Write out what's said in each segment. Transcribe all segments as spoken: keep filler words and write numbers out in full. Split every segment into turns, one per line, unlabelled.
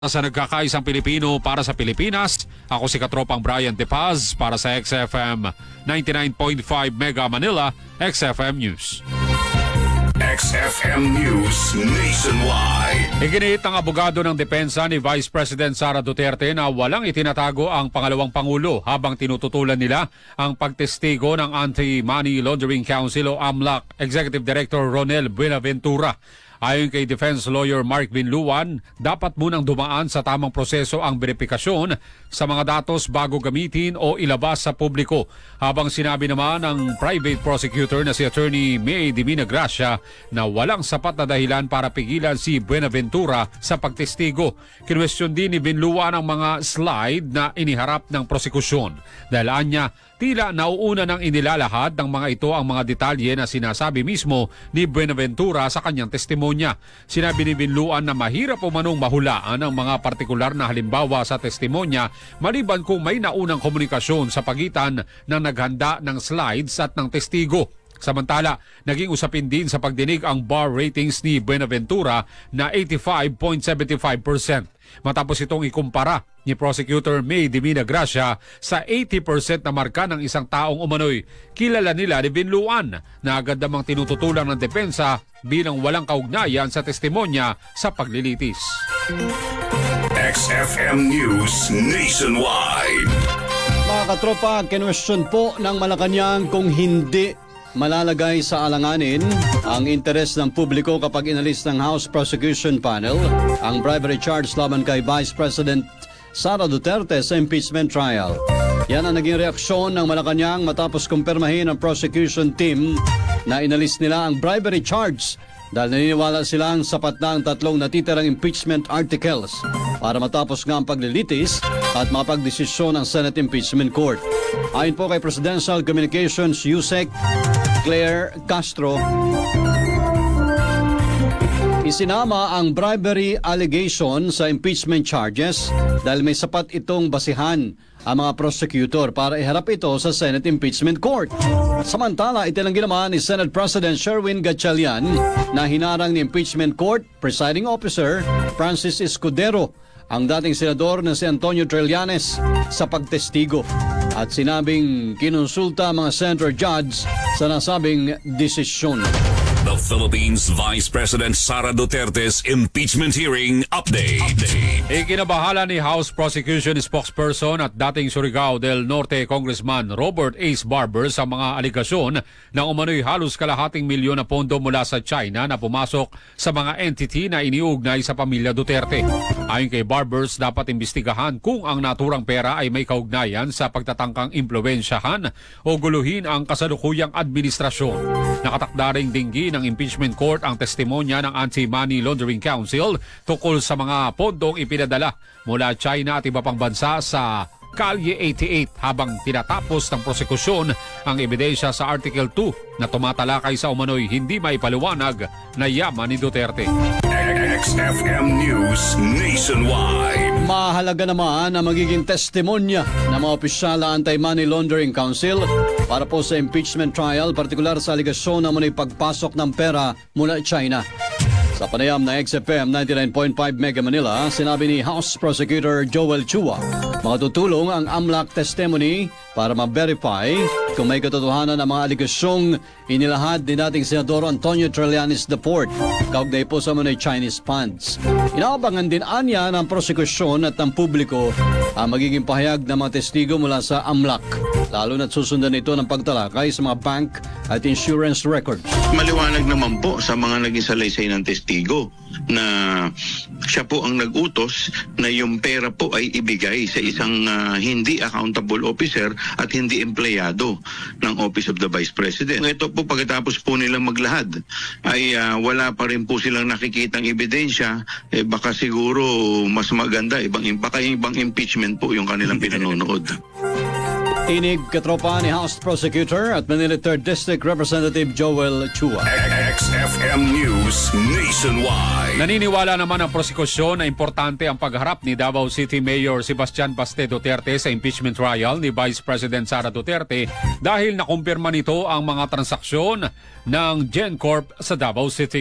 Sa nagkakaisang Pilipino para sa Pilipinas, ako si Katropang Brian De Paz para sa X F M ninety-nine point five Mega Manila, X F M News.
X F M News Nationwide.
Iginiit ng abogado ng depensa ni Vice President Sara Duterte na walang itinatago ang pangalawang Pangulo habang tinututulan nila ang pagtestigo ng Anti-Money Laundering Council o A M L A C Executive Director Ronel Buenaventura. Ayon kay Defense Lawyer Mark Binluan, dapat munang dumaan sa tamang proseso ang verifikasyon sa mga datos bago gamitin o ilabas sa publiko. Habang sinabi naman ng private prosecutor na si Attorney May Divina Gracia na walang sapat na dahilan para pigilan si Buenaventura sa pagtestigo. Kinwestiyon din ni Binluan ang mga slide na iniharap ng prosekusyon. Dahil anya, tila nauuna nang inilalahad ng mga ito ang mga detalye na sinasabi mismo ni Buenaventura sa kanyang testimonya. Sinabi ni Binluan na mahirap umanong mahulaan ang mga partikular na halimbawa sa testimonya maliban kung may naunang komunikasyon sa pagitan ng naghanda ng slides at ng testigo. Samantala, naging usapin din sa pagdinig ang bar ratings ni Buenaventura na eighty-five point seven five percent. Matapos itong ikumpara ni Prosecutor May Divina Gracia sa eighty percent na marka ng isang taong umano'y kilala nila ni Binluan na agad namang tinututulang ng depensa bilang walang kaugnayan sa testimonya sa paglilitis.
X F M News Nationwide.
Mga katropa, kinwestiyon po ng Malacanang kung hindi malalagay sa alanganin ang interes ng publiko kapag inalis ng House Prosecution Panel ang bribery charge laban kay Vice President Sara Duterte sa impeachment trial. Yan ang naging reaksyon ng Malacanang matapos kumpirmahin ng prosecution team na inalis nila ang bribery charge dahil naniniwala silang sapat na ang tatlong natitirang impeachment articles para matapos nga ang paglilitis at mapagdesisyon ng Senate Impeachment Court. Ayon po kay Presidential Communications U S E C Claire Castro, isinama ang bribery allegation sa impeachment charges dahil may sapat itong basihan ang mga prosecutor para iharap ito sa Senate Impeachment Court. Samantala, itinanggi naman ni Senate President Sherwin Gatchalian na hinarang ni Impeachment Court Presiding Officer Francis Escudero ang dating senador na si Antonio Trillanes sa pagtestigo at sinabing kinonsulta mga senator judge sa nasabing desisyon.
The Philippines Vice President Sara Duterte's impeachment hearing update. update.
Ikinabahala ni House Prosecution Spokesperson at dating Surigao del Norte Congressman Robert Ace Barber sa mga aligasyon na umano'y halos kalahating milyon na pondo mula sa China na pumasok sa mga entity na iniugnay sa pamilya Duterte. Ayon kay Barbers, dapat imbestigahan kung ang naturang pera ay may kaugnayan sa pagtatangkang impluwensyahan o guluhin ang kasalukuyang administrasyon. Nakatakda ring dinggin ng impeachment court ang testimonya ng Anti-Money Laundering Council tungkol sa mga pondong ipinadala mula China at iba pang bansa sa Kalye eighty-eight habang tinatapos ng prosekusyon ang ebidensya sa Article two na tumatalakay sa umano'y hindi maipaliwanag na yaman ni Duterte.
X F M News Nationwide.
Mahalaga naman na magiging testimonya ng mga opisyal ng Anti-Money Laundering Council para po sa impeachment trial, partikular sa aligasyon na mano'y pagpasok ng pera mula China. Sa panayam na X F M ninety-nine point five Mega Manila, sinabi ni House Prosecutor Joel Chua, makatutulong ang A M L A C testimony para ma-verify kung may katotohanan ng mga aligasyong inilahad ni dating Senador Antonio Trillanes the fourth, kaugnay po sa mga Chinese funds. Inaabangan din anya ng prosekusyon at ng publiko ang magiging pahayag ng mga testigo mula sa A M L A C, lalo na't susundan ito ng pagtalakay sa mga bank at insurance records.
Maliwanag naman po sa mga naging salaysay ng testigo na siya po ang nag-utos na yung pera po ay ibigay sa isang uh, hindi accountable officer at hindi empleyado ng Office of the Vice President. Ito po pagkatapos po nilang maglahad ay uh, wala pa rin po silang nakikitang ebidensya, eh, baka siguro mas maganda, ibang, baka ibang impeachment po yung kanilang pinanonood.
Tinig katropa ni House Prosecutor at Manila third District Representative Joel Chua.
X F M News Nationwide.
Naniniwala naman ang prosekusyon na importante ang pagharap ni Davao City Mayor Sebastian Baste Duterte sa impeachment trial ni Vice President Sara Duterte dahil nakumpirma nito ang mga transaksyon ng GenCorp sa Davao City.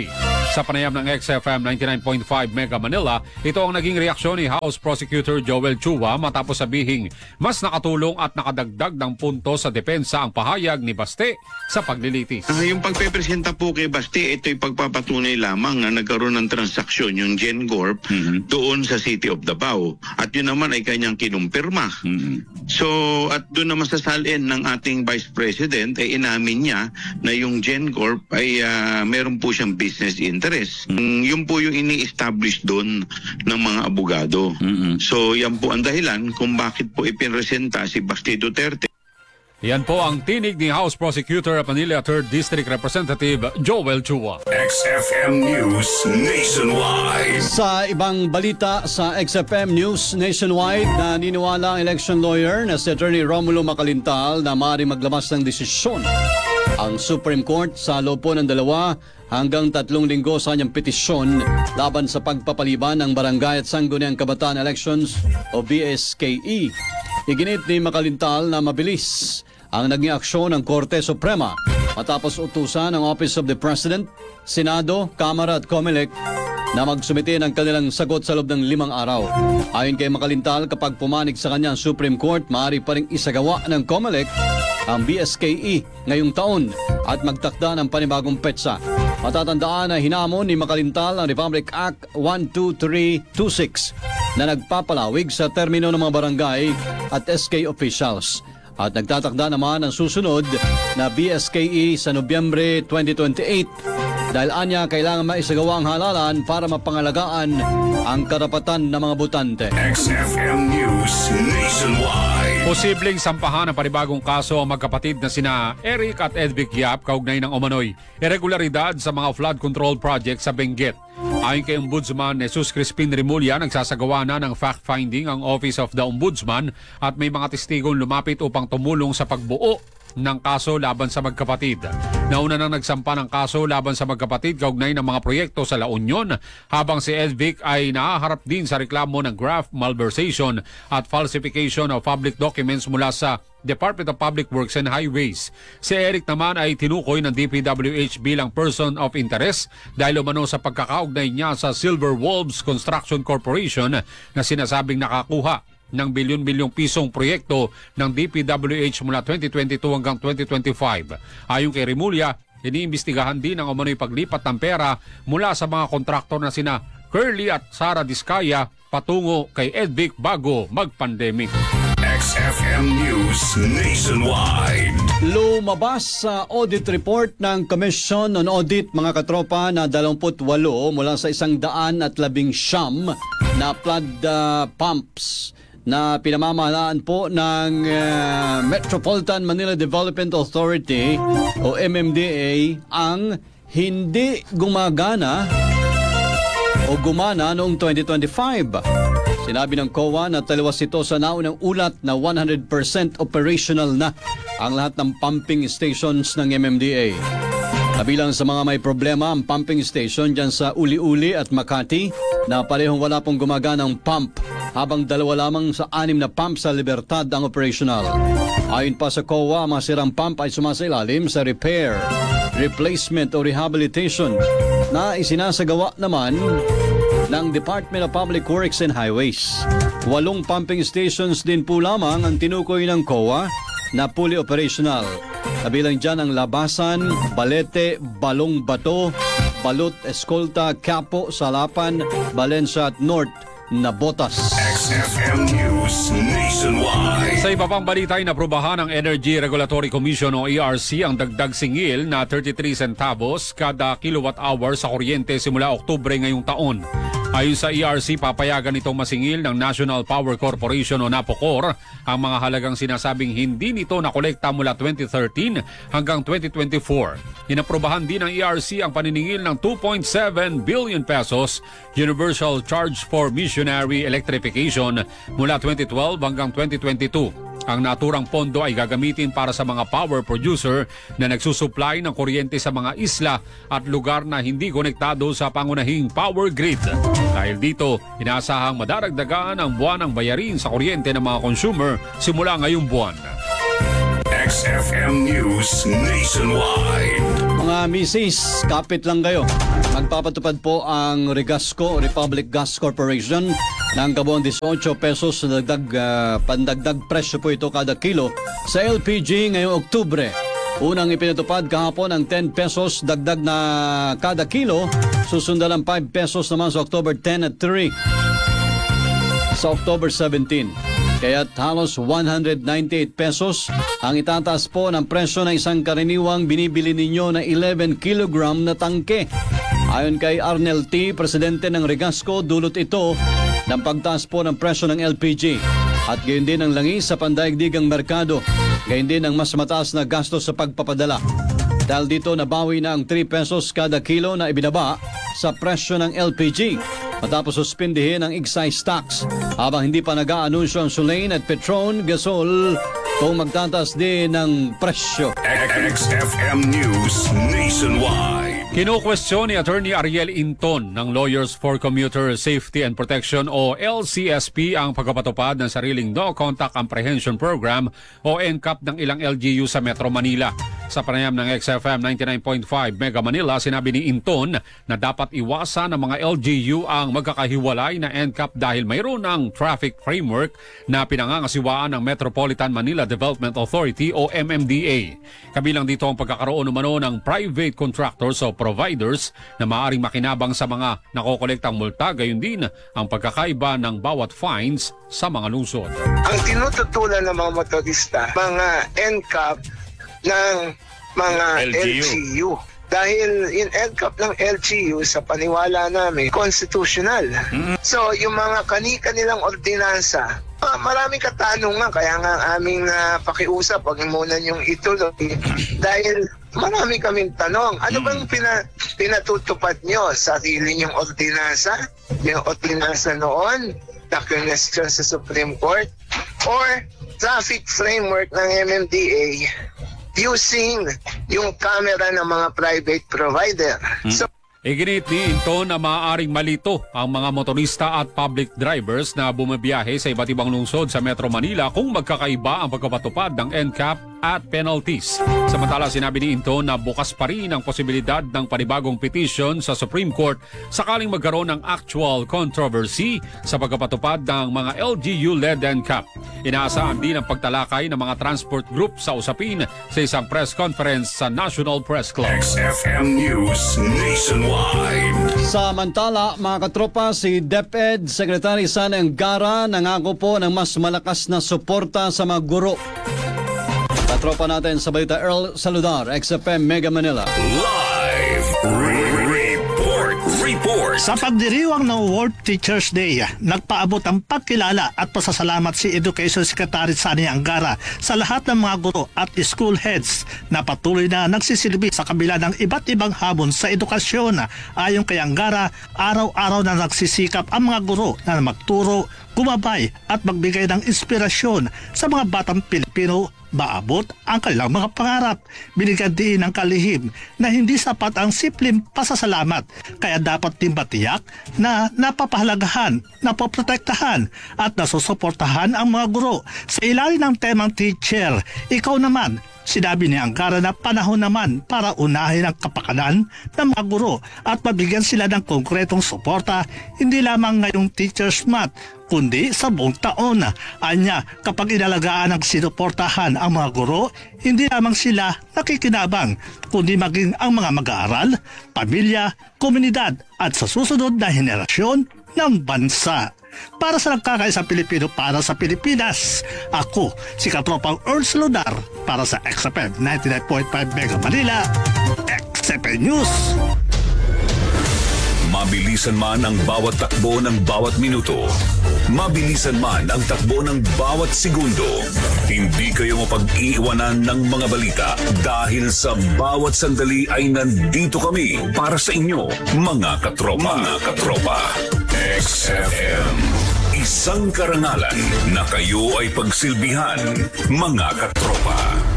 Sa panayam ng X F M ninety-nine point five Mega Manila, ito ang naging reaksyon ni House Prosecutor Joel Chua matapos sabihing mas nakatulong at nakadagdag ng punto sa depensa ang pahayag ni Baste sa paglilitis.
Ah, yung pagpepresenta po kay Basti, ito'y pagpapatunay lamang na nagkaroon ng transaksyon yung GenCorp
Mhm.
doon sa City of Davao. At yun naman ay kanyang kinumpirma.
Mhm.
So, at doon naman sa salin ng ating Vice President, ay inamin niya na yung GenCorp ay ah, meron po siyang business interest. Mm, yun po yung ini-establish doon ng mga abogado.
Mhm.
So, yan po ang dahilan kung bakit po ipinresenta si Basti Duterte.
Yan po ang tinig ni House Prosecutor at Manila third District Representative Joel Chua.
X F M News Nationwide.
Sa ibang balita sa X F M News Nationwide, naniniwala ang election lawyer na si Attorney Romulo Macalintal na maaaring maglabas ng desisyon ang Supreme Court sa loob po ng dalawa hanggang tatlong linggo sa kanyang petisyon laban sa pagpapaliban ng Barangay at Sangguniang Kabataan Elections o B S K E. Iginit ni Macalintal na mabilis ang naging aksyon ng Korte Suprema matapos utusan ng Office of the President, Senado, Kamara at Comelec na magsumite ng kanilang sagot sa loob ng limang araw. Ayon kay Macalintal, kapag pumanig sa kanya ang Supreme Court, maaari pa rin isagawa ng Comelec ang B S K E ngayong taon at magtakda ng panibagong petsa. Matatandaan na hinamon ni Macalintal ang Republic Act one two three two six na nagpapalawig sa termino ng mga barangay at S K officials. At nagtatakda naman ang susunod na B S K E sa Nobyembre twenty twenty-eight dahil anya kailangan maisagawa ang halalan para mapangalagaan ang karapatan ng mga botante.
X F M News Nationwide.
Posibleng sampahan ng panibagong kaso ang magkapatid na sina Eric at Edvic Yap kaugnay ng umano'y irregularidad sa mga flood control project sa Benguet. Ayon kay Ombudsman Jesus Crispin Remulla, nagsasagawa na ng fact-finding ang Office of the Ombudsman at may mga testigong lumapit upang tumulong sa pagbuo ng kaso laban sa magkapatid. Nauna nang nagsampa ng kaso laban sa magkapatid kaugnay ng mga proyekto sa La Union, habang si Edvic ay nahaharap din sa reklamo ng graft malversation at falsification of public documents mula sa Department of Public Works and Highways. Si Eric naman ay tinukoy ng D P W H bilang person of interest dahil umano sa pagkakaugnay niya sa Silver Wolves Construction Corporation na sinasabing nakakuha ng bilyon-bilyong pisong proyekto ng D P W H mula twenty twenty-two hanggang twenty twenty-five. Ayon kay Remulla, iniimbestigahan din ang umano'y paglipat ng pera mula sa mga kontraktor na sina Curly at Sara Diskaya patungo kay Edvic bago mag-pandemic.
X F M News Nationwide.
Lumabas sa audit report ng Commission on Audit, mga katropa, na dalawampu't walo mula sa isang daan at labing siyam na flood uh, pumps na pinamamahalaan po ng uh, Metropolitan Manila Development Authority o M M D A ang hindi gumagana o gumana noong twenty twenty-five. Sinabi ng C O A na taliwas ito sa naunang ulat na one hundred percent operational na ang lahat ng pumping stations ng M M D A. Kabilang sa mga may problema ang pumping station dyan sa Uli-Uli at Makati na parehong wala pong gumaganang pump, habang dalawa lamang sa anim na pump sa Libertad ang operational. Ayon pa sa C O A, ang mga sirang pump ay sumasailalim sa repair, replacement o rehabilitation na isinasagawa naman ng Department of Public Works and Highways. Walong pumping stations din po lamang ang tinukoy ng C O A na fully operational. Kabilang dyan ang Labasan, Balete, Balong Bato, Balut, Escolta, Capo, Salapan, Valencia at North Nabotas.
X F M News Nationwide.
Sa iba pang balita ay naprubahan ng Energy Regulatory Commission o E R C ang dagdag singil na thirty-three centavos kada kilowatt hour sa kuryente simula Oktubre ngayong taon. Ayon sa E R C, papayagan itong masingil ng National Power Corporation o NAPOCOR ang mga halagang sinasabing hindi nito nakolekta mula twenty thirteen hanggang twenty twenty-four. Inaprubahan din ng E R C ang paniningil ng two point seven billion pesos Universal Charge for Missionary Electrification mula twenty twelve hanggang twenty twenty-two. Ang naturang pondo ay gagamitin para sa mga power producer na nagsusupply ng kuryente sa mga isla at lugar na hindi konektado sa pangunahing power grid. Dahil dito, inaasahang madaragdagan ang buwan ng bayarin sa kuryente ng mga consumer simula ngayong buwan.
X F M News Nationwide.
Mga misis, kapit lang kayo. Magpapatupad po ang Regasco, Republic Gas Corporation ng kabuang eighteen pesos na dagdag, uh, pandagdag presyo po ito kada kilo sa L P G ngayong Oktubre. Unang ipinatupad kahapon ang ten pesos dagdag na kada kilo, susundan ang five pesos naman sa October ten at three sa October seventeen. Kaya't halos one hundred ninety-eight pesos ang itataas po ng presyo ng isang karaniwang binibili ninyo na eleven kilogram na tangke. Ayon kay Arnel T., presidente ng Regasco, dulot ito ng pagtaas po ng presyo ng L P G at gayon din ang langis sa pandaigdigang merkado, gayon din ang mas mataas na gastos sa pagpapadala. Dahil dito nabawi na ang three pesos kada kilo na ibinaba sa presyo ng L P G matapos suspindihin ang excise tax habang hindi pa nag-aanunsyo ang Sulane at Petron Gasol kung magtataas din ng presyo.
X F M News Nationwide.
Kinukwestiyon ni Attorney Ariel Inton ng Lawyers for Commuter Safety and Protection o L C S P ang pagpapatupad ng sariling No Contact Apprehension Program o N C A P ng ilang L G U sa Metro Manila. Sa panayam ng X F M ninety-nine point five Mega Manila, sinabi ni Inton na dapat iwasan ng mga L G U ang magkakahiwalay na N C A P dahil mayroon ng traffic framework na pinangangasiwaan ng Metropolitan Manila Development Authority o M M D A. Kabilang dito ang pagkakaroon umano ng private contractors o providers na maaaring makinabang sa mga nakokolektang multa, gayon din ang pagkakaiba ng bawat fines sa mga lungsod.
Ang tinututulan ng mga motorista, mga N C A P ng mga
L G U.
L G U. Dahil yung N C A P ng L G U sa paniwala namin, constitutional. Mm-hmm. So yung mga kani-kanilang ordinansa, ah, maraming katanungan, kaya nga ang aming uh, pakiusap, wag muna yung ituloy. Dahil marami kaming tanong, ano bang pina, pinatutupad nyo? Sarili nyong ordinansa? Yung ordinansa noon, na question sa Supreme Court? Or traffic framework ng M M D A using yung camera ng mga private provider? So,
Iginit ni Inton na maaaring malito ang mga motorista at public drivers na bumabiyahe sa iba't ibang lungsod sa Metro Manila kung magkakaiba ang pagpapatupad ng N C A P at penalties. Samantala, sinabi ni Inton na bukas pa rin ang posibilidad ng panibagong petition sa Supreme Court sakaling magkaroon ng actual controversy sa pagpapatupad ng mga L G U-led N C A P. Inaasahan din ang pagtalakay ng mga transport group sa usapin sa isang press conference sa National Press Club.
X F M News Nationwide.
Samantala, mga katropa, si DepEd Secretary Sana Angara nangako po ng mas malakas na suporta sa mga guro. Katropa natin sa balita, Earl Saludar, X F M Mega Manila.
Live report. Report.
Sa pagdiriwang ng World Teachers Day, nagpaabot ang pagkilala at pasasalamat si Education Secretary Sani Angara sa lahat ng mga guro at school heads na patuloy na nagsisilbi sa kabila ng iba't ibang hamon sa edukasyon. Ayon kay Angara, araw-araw na nagsisikap ang mga guro na magturo, gumabay at magbigay ng inspirasyon sa mga batang Pilipino maabot ang kanilang mga pangarap. Binigyan din ng kalihim na hindi sapat ang simpleng pasasalamat, kaya dapat din matiyak na napapahalagahan, napoprotektahan at nasusuportahan ang mga guro. Sa ilalim ng temang Teacher, Ikaw Naman, sinabi ni Angara na panahon naman para unahin ang kapakanan ng mga guro at mabigyan sila ng konkretong suporta, hindi lamang ngayong Teachers Month, kundi sa buong taon. Anya, kapag inalagaan ang sinuportahan ang mga guro, hindi lamang sila nakikinabang, kundi maging ang mga mag-aaral, pamilya, komunidad at sa susunod na henerasyon ng bansa. Para sa nagkakaisang Pilipino para sa Pilipinas, ako si Katropang Earl Saludar para sa X F M ninety-nine point five Mega Manila, X F M News.
Mabilisan man ang bawat takbo ng bawat minuto. Mabilisan man ang takbo ng bawat segundo. Hindi kayo mapag-iiwanan ng mga balita dahil sa bawat sandali ay nandito kami para sa inyo, mga katropa. Mga katropa. X F M. Isang karangalan na kayo ay pagsilbihan, mga katropa.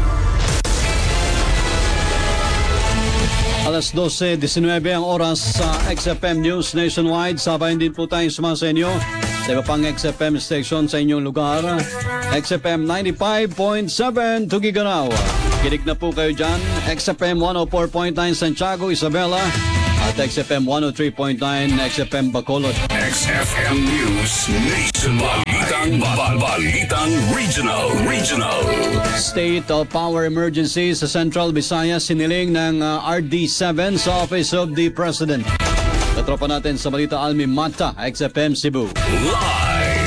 Alas twelve nineteen ang oras sa X F M News Nationwide. Sabayan din po tayong sumasa sa inyo sa iba pang X F M station sa inyong lugar. X F M ninety-five point seven Tugigaraw. Kinig na po kayo dyan. X F M one oh four point nine Santiago, Isabela. At at X F M one oh three point nine, X F M Bacolod.
X F M News Nationwide. Balitang, bal- balitang regional, regional.
State of Power Emergency sa Central Visayas, siniling ng uh, R D seven sa Office of the President. Katropa natin sa balita, Almi Mata, X F M Cebu.
Live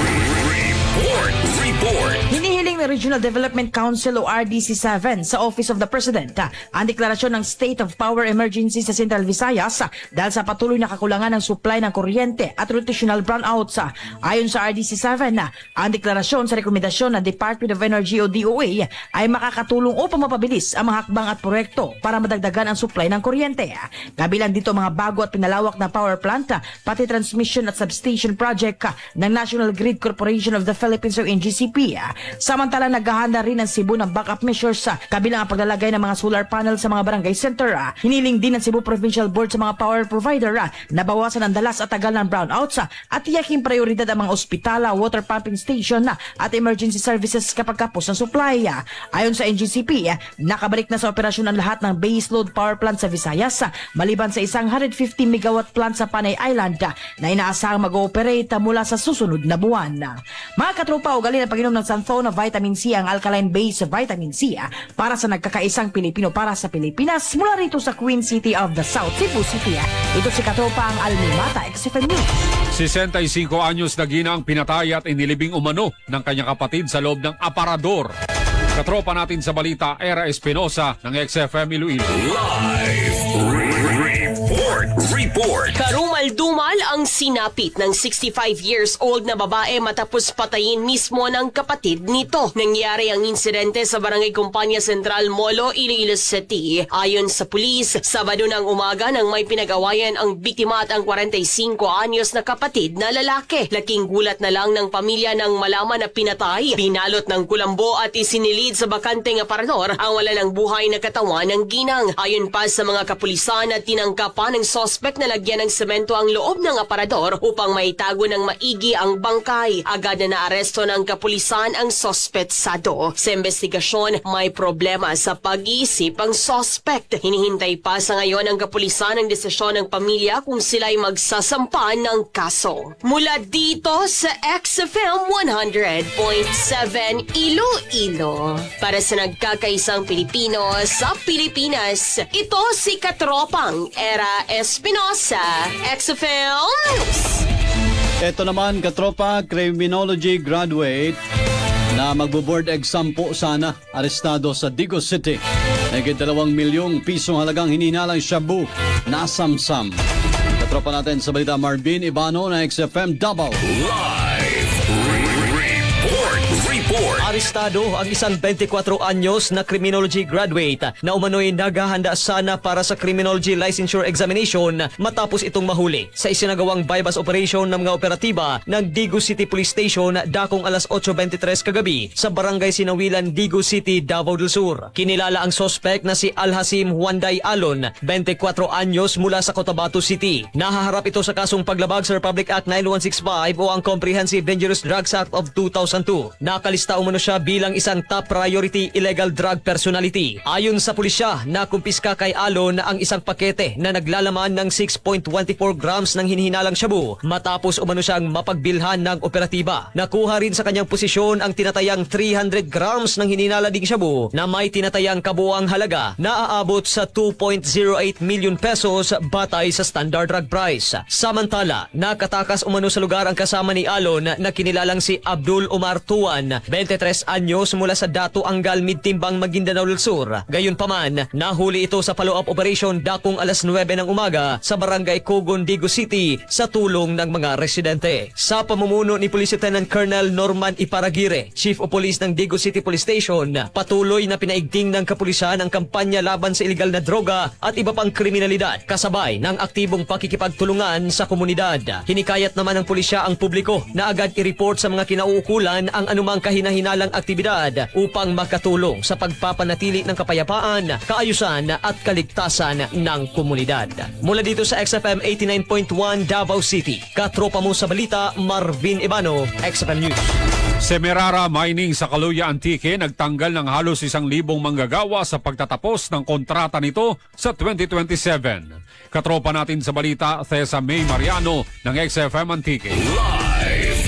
report, report.
Hinihiling ng Regional Development Council o R D C seven sa Office of the President ah, ang deklarasyon ng State of Power Emergency sa Central Visayas ah, dahil sa patuloy na kakulangan ng supply ng kuryente at rotational brownouts. ah. Ayon sa R D C seven, ah, ang deklarasyon sa rekomendasyon ng Department of Energy o D O A ay makakatulong upang mapabilis ang mga hakbang at proyekto para madagdagan ang supply ng kuryente. ah. Kabilang dito mga bago at pinalawak na power plant, ah, pati transmission at substation project ah, ng National Grid Corporation of the Philippines o N G C P. ah. Samantala, naghahanda rin ang Cebu ng backup measures sa kabilang ang paglalagay ng mga solar panel sa mga barangay center. ah. Hiniling din ng Cebu Provincial Board sa mga power provider ah, na bawasan ang dalas at tagal ng brownouts ah, at tiyaking prioridad ang mga ospitala, water pumping station ah, at emergency services kapag kapos ng supply. ah. Ayon sa N G C P, ah, nakabalik na sa operasyon ang lahat ng base load power plant sa Visayas ah, maliban sa isang one hundred fifty megawatt plant sa Panay Island ah, na inaasahang mag-ooperate ah, mula sa susunod na buwan. ah. Mga katropa, ugali na pag-inom ng Santhona Vitamin C, ang alkaline-based vitamin C ah, para sa nagkakaisang Pilipino para sa Pilipinas mula rito sa Queen City of the South, Cebu City. ah. Ito si katropa ang Almimata, X F M News.
sesenta y cinco anyos na ginang pinatay at inilibing umano ng kanyang kapatid sa loob ng aparador. Katropa natin sa balita, Era Espinosa ng X F M Iloilo.
Live report, report.
Karumal-dumal ang sinapit ng sixty-five years old na babae matapos patayin mismo ng kapatid nito. Nangyari ang insidente sa Barangay Compania Central, Molo, Iloilo City. Ayon sa pulis, Sabado ng umaga nang may pinag-awayan ang biktima at ang forty-five anyos na kapatid na lalaki. Laking gulat na lang ng pamilya nang malaman na pinatay, binalot ng kulambo at isinilid sa bakanteng aparador ang wala ng buhay na katawan ng ginang. Ayon pa sa mga kapulisan at tinangkapan ng sospek na lagyan ng semento ang loob ng aparador upang maitago ng maigi ang bangkay. Agad na naaresto ng kapulisan ang sospetsado. Sa investigasyon, may problema sa pag-iisip ang sospek. Hinihintay pa sa ngayon ang kapulisan ang desisyon ng pamilya kung sila'y magsasampa ng kaso. Mula dito sa X F M one hundred point seven Iloilo. Para sa nagkakaisang Pilipino sa Pilipinas, ito si Katropang Era Espinosa, X F M News.
Ito naman, katropa, criminology graduate na magbo-board exam po sana, arestado sa Digo City. Naging dalawang milyong pisong halagang hinihinalang shabu, nasamsam. Katropa natin sa balita, Marvin Ibano na X F M Davao.
Live report, report.
Arestado ang isang twenty-four anyos na criminology graduate na umano'y naghahanda sana para sa criminology licensure examination matapos itong mahuli sa isinagawang bypass operation ng mga operatiba ng Digo City Police Station dakong alas eight twenty-three kagabi sa Barangay Sinawilan, Digo City, Davao del Sur. Kinilala ang suspect na si Alhasim Juanday Alon, twenty-four anyos mula sa Cotabato City. Nahaharap ito sa kasong paglabag sa Republic Act nine one six five o ang Comprehensive Dangerous Drugs Act of two thousand two. Nakalista umano siya bilang isang top priority illegal drug personality. Ayon sa pulisya, nakumpiska kay Alon ang isang pakete na naglalaman ng six point two four grams ng hinihinalang shabu matapos umano siyang mapagbilhan ng operatiba. Nakuha rin sa kanyang posisyon ang tinatayang three hundred grams ng hinihinalang shabu na may tinatayang kabuang halaga na aabot sa two point zero eight million pesos batay sa standard drug price. Samantala, nakatakas umano sa lugar ang kasama ni Alon na kinilalang si Abdul Omar Tuan, twenty-three anyos mula sa Dato Angal, Midtimbang, Maguindanao del Sur. Gayunpaman, nahuli ito sa follow-up operation dakong alas nine ng umaga sa Barangay Cogon, Digo City sa tulong ng mga residente. Sa pamumuno ni Police Lieutenant Colonel Norman Iparagire, Chief of Police ng Digo City Police Station, patuloy na pinaigting ng kapulisan ang kampanya laban sa illegal na droga at iba pang kriminalidad kasabay ng aktibong pakikipagtulungan sa komunidad. Hinikayat naman ng pulisya ang publiko na agad i-report sa mga kinauukulan ang anumang kahina-hinalang aktibidad upang makatulong sa pagpapanatili ng kapayapaan, kaayusan at kaligtasan ng komunidad. Mula dito sa X F M eighty-nine point one Davao City, katropa mo sa balita, Marvin Ibano, X F M News.
Semirara Mining sa Caluya Antique nagtanggal ng halos isang libong manggagawa sa pagtatapos ng kontrata nito sa twenty twenty-seven. Katropa natin sa balita, Thesa May Mariano ng X F M Antique.
Live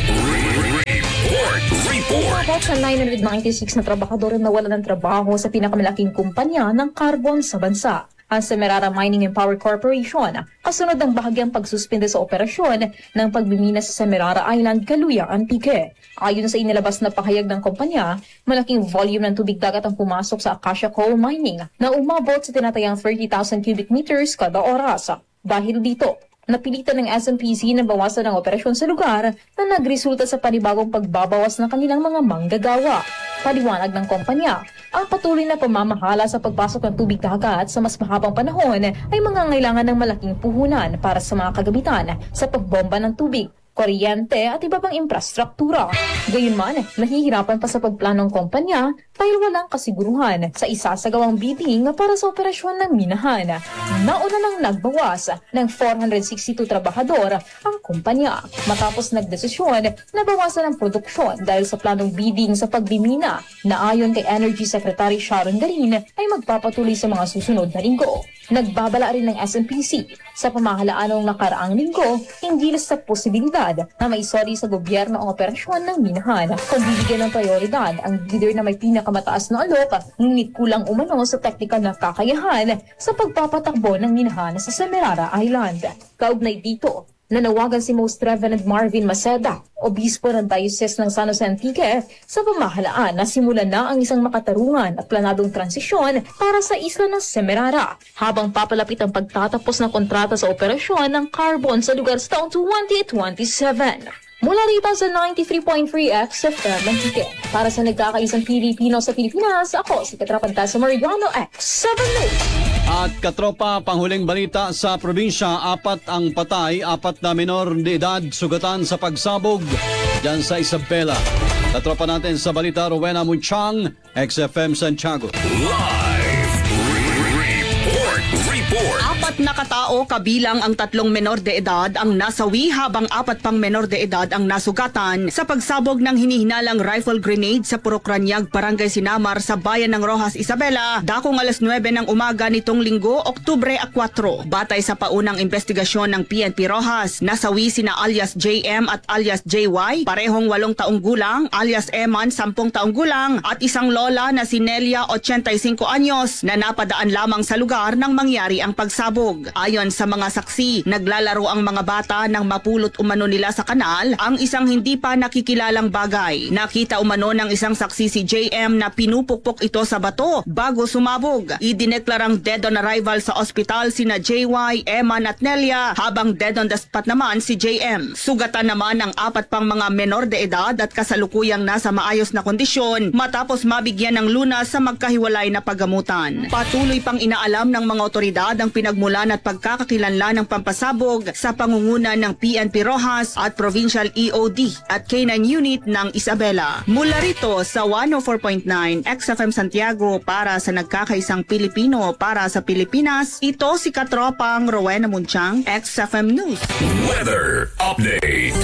report. Report.
Umabot sa nine hundred ninety-six na trabahador na wala ng trabaho sa pinakamalaking kumpanya ng carbon sa bansa. Ang Semirara Mining and Power Corporation, kasunod ng bahagyang pagsuspende sa operasyon ng pagbimina sa Semirara Island, Caluya Antique. Ayon sa inilabas na pahayag ng kumpanya, malaking volume ng tubig dagat ang pumasok sa Acacia Coal Mining na umabot sa tinatayang thirty thousand cubic meters kada oras. Dahil dito, napilitan ng S M P C na bawasan ang operasyon sa lugar na nagresulta sa panibagong pagbabawas ng kanilang mga manggagawa. Paliwanag ng kumpanya, ang patuloy na pamamahala sa pagpasok ng tubig dagat sa mas mahabang panahon ay mangangailangan ng malaking puhunan para sa mga kagamitan sa pagbomba ng tubig, kuryente at iba pang infrastruktura. Gayunman, nahihirapan pa sa pagplanong kumpanya dahil walang kasiguruhan sa isasagawang bidding para sa operasyon ng minahan. Nauna nang nagbawas ng four hundred sixty-two trabahador ang kumpanya matapos nagdesisyon na bawasan ang produksyon dahil sa planong bidding sa pagbimina na ayon kay Energy Secretary Sharon Garin ay magpapatuloy sa mga susunod na linggo. Nagbabala rin ng S M P C sa pamahalaan ng nakaraang linggo hinggil sa posibilidad na maisoli sa gobyerno ang operasyon ng minahan kung bibigyan ng prioridad ang leader na may pinakamataas na alok ngunit kulang umano sa teknikal na kakayahan sa pagpapatakbo ng minahan sa Semirara Island. Kaugnay dito, nanawagan si Most Reverend Marvin Maceda, obispo ng Diocese ng San Jose Antique, sa pamahalaan na simulan na ang isang makatarungan at planadong transisyon para sa isla ng Semirara habang papalapit ang pagtatapos ng kontrata sa operasyon ng carbon sa lugar sa taong twenty twenty-seven. Mula rito sa ninety-three point three X F M Antique, para sa nagkakaisang Pilipino sa Pilipinas, ako si Katrapan sa Mariano X seven News.
At katropa, panghuling balita sa probinsya, apat ang patay, apat na minor de edad sugatan sa pagsabog dyan sa Isabela. Katropa natin sa balita, Rowena Munchang, X F M Santiago.
Live report. Report.
Apat na katao kabilang ang tatlong menor de edad ang nasawi habang apat pang menor de edad ang nasugatan sa pagsabog ng hinihinalang rifle grenade sa Purokranyag, Barangay Sinamar sa bayan ng Rojas, Isabela, dakong alas nuwebe ng umaga nitong linggo, Oktubre four. Batay sa paunang investigasyon ng P N P Rojas, nasawi sina alias J M at alias J Y, parehong walong taong gulang, alias Eman, sampung taong gulang, at isang lola na si Nelia, eighty-five anyos, na napadaan lamang sa lugar nang mangyari ang pagsabog. Ayon sa mga saksi, naglalaro ang mga bata nang mapulot umano nila sa kanal ang isang hindi pa nakikilalang bagay. Nakita umano ng isang saksi si J M na pinupukpok ito sa bato bago sumabog. Idineklarang dead on arrival sa ospital sina J Y, Eman at Nelia, habang dead on the spot naman si J M. Sugatan naman ang apat pang mga menor de edad at kasalukuyang nasa maayos na kondisyon matapos mabigyan ng lunas sa magkahiwalay na paggamutan. Patuloy pang inaalam ng mga otoridad ang pinagmulan at pagkakakilanlan ng pampasabog sa pangunguna ng P N P Rojas at Provincial E O D at K nine Unit ng Isabela. Mula rito sa one oh four point nine X F M Santiago para sa nagkakaisang Pilipino para sa Pilipinas, ito si Katropang Rowena Munchang, X F M News.
Weather update.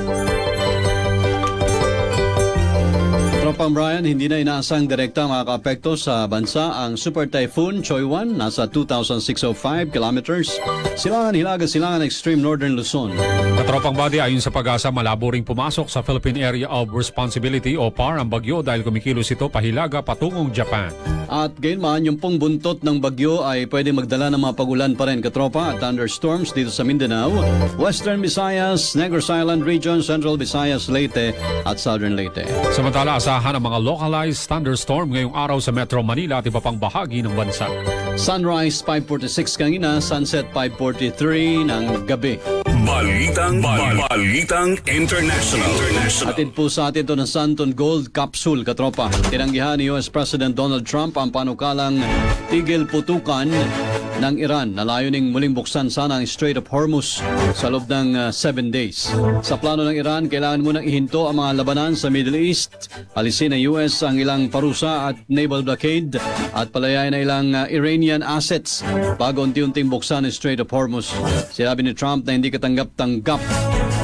Tropang Brian, hindi na inaasang direkta makaka-apekto sa bansa ang Super Typhoon Choi one, nasa two thousand six hundred five kilometers. Silangan Hilaga, Silangan Extreme Northern Luzon.
Katropang body, ayon sa pag-asa, malabo ring pumasok sa Philippine Area of Responsibility o P A R ang bagyo dahil kumikilos ito pahilaga patungong Japan.
At gayunman, yung pong buntot ng bagyo ay pwede magdala ng mga pagulan pa rin, katropa, at thunderstorms dito sa Mindanao, Western Visayas, Negros Island Region, Central Visayas, Leyte at Southern Leyte.
Samantala, asahan ang mga localized thunderstorm ngayong araw sa Metro Manila at iba pang bahagi ng bansa.
Sunrise five forty-six kanina, sunset five forty-three ng gabi.
Balitang, bal- Balitang International. International.
Atid po sa atin ito ng Santon Gold Capsule, katropa. Tinanggihan ni U S President Donald Trump ang panukalang tigil putukan ng Iran na layuning muling buksan sana ang Strait of Hormuz sa loob ng uh, seven days. Sa plano ng Iran, kailangan munang ihinto ang mga labanan sa Middle East, alisin ng U S ang ilang parusa at naval blockade at palayain ang ilang uh, Iranian assets bago unti-unting buksan ang Strait of Hormuz. Sinabi ni Trump na hindi katanggap-tanggap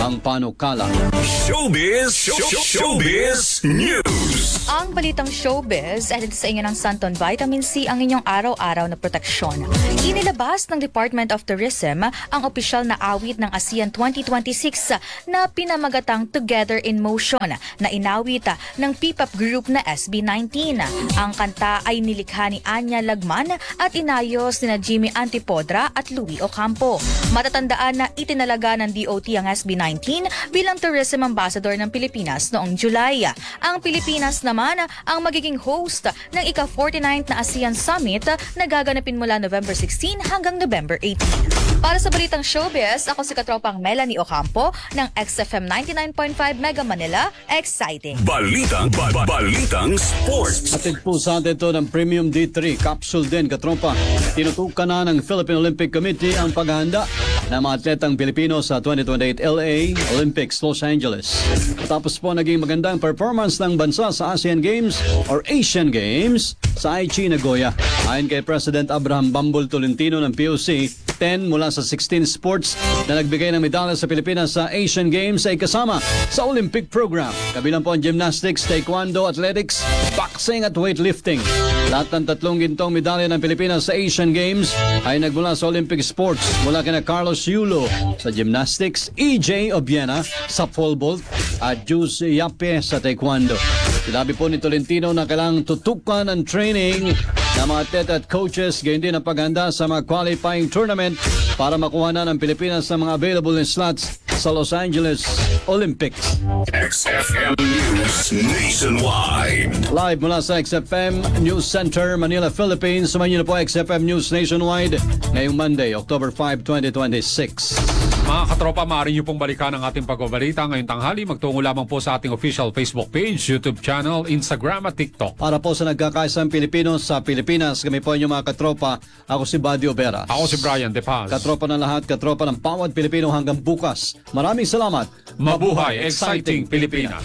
ang panukala.
Showbiz, show, showbiz news.
Ang balitang showbiz ay sa inyo ng Santon Vitamin C ang inyong araw-araw na proteksyon. Inilabas ng Department of Tourism ang opisyal na awit ng ASEAN twenty twenty-six na pinamagatang Together in Motion na inawit ng P-pop group na S B nineteen. Ang kanta ay nilikha ni Anya Lagman at inayos ni Jimmy Antipodra at Louie Ocampo. Matatandaan na itinalaga ng D O T ang S B nineteen bilang Tourism Ambassador ng Pilipinas noong July. Ang Pilipinas naman ang magiging host ng ika forty-ninth na ASEAN Summit na gaganapin mula November sixteen hanggang November eighteen. Para sa balitang showbiz, ako si katropang Melanie Ocampo ng X F M ninety-nine point five Mega Manila. Exciting!
Balitang, ba- ba- balitang sports.
Atid po sa atin ito ng Premium D three Capsule din, katropa. Tinutukan na ng Philippine Olympic Committee ang paghahanda ng mga atletang Pilipino sa twenty twenty-eight L A Olympics Los Angeles. Tapos po naging magandang performance ng bansa sa ASEAN Games or Asian Games sa Aichi, Nagoya. Ayon kay President Abraham Bambol Tolentino ng P O C, ten mula sa sixteen sports na nagbigay ng medalya sa Pilipinas sa Asian Games ay kasama sa Olympic program. Kabilang po ang gymnastics, taekwondo, athletics, boxing at weightlifting. Lahat ng tatlong gintong medalya ng Pilipinas sa Asian Games ay nagmula sa Olympic sports mula kina Carlos Yulo sa gymnastics, E J Obiena sa pole vault at Jus Yape sa taekwondo. Sinabi po ni Tolentino na kailangang tutukan ang training ng mga atleta at coaches, gayon din ang paghanda sa mga qualifying tournament para makuha na ng Pilipinas sa mga available na slots sa Los Angeles Olympics.
X F M News Nationwide.
Live mula sa X F M News Center, Manila, Philippines. Sumayin niyo na po X F M News Nationwide ngayong Monday, October fifth, twenty twenty-six.
Mga katropa, maaari niyo pong balikan ang ating pagbabalita ngayong tanghali. Magtungo lamang po sa ating official Facebook page, YouTube channel, Instagram at TikTok.
Para po sa nagkakaisang Pilipino sa Pilipinas, kami po inyong mga katropa. Ako si Buddy Oberas.
Ako si Brian De Paz.
Katropa ng lahat, katropa ng bawat Pilipino hanggang bukas. Maraming salamat.
Mabuhay, exciting Pilipinas.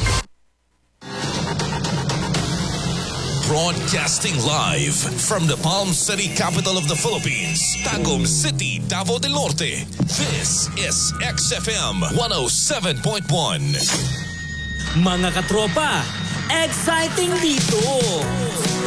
Broadcasting live from the Palm City, capital of the Philippines, Tagum City, Davao del Norte. This is X F M one oh seven point one.
Mga katropa, exciting dito!